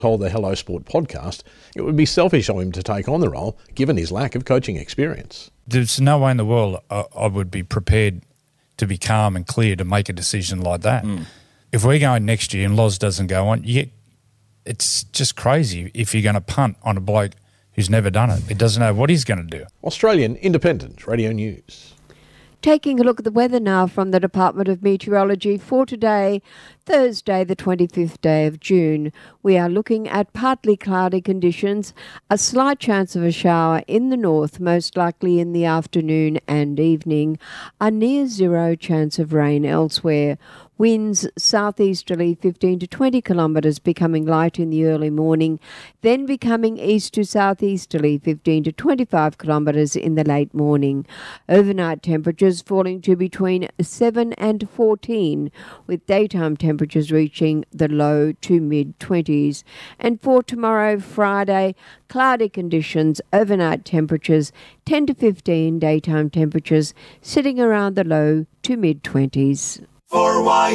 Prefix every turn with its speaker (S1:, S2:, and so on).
S1: Told the Hello Sport podcast it would be selfish of him to take on the role given his lack of coaching experience.
S2: There's no way in the world I would be prepared to be calm and clear to make a decision like that. If we're going next year and Loz doesn't go on, it's just crazy if you're going to punt on a bloke who's never done it. He doesn't know what he's going to do.
S1: Australian Independent Radio News.
S3: Taking a look at the weather now from the Department of Meteorology for today, Thursday, the 25th day of June. We are looking at partly cloudy conditions, a slight chance of a shower in the north, most likely in the afternoon and evening, a near zero chance of rain elsewhere. Winds southeasterly 15 to 20 kilometres, becoming light in the early morning, then becoming east to southeasterly 15 to 25 kilometres in the late morning. Overnight temperatures falling to between 7 and 14, with daytime temperatures reaching the low to mid-20s. And for tomorrow, Friday, cloudy conditions, overnight temperatures 10 to 15, daytime temperatures sitting around the low to mid-20s.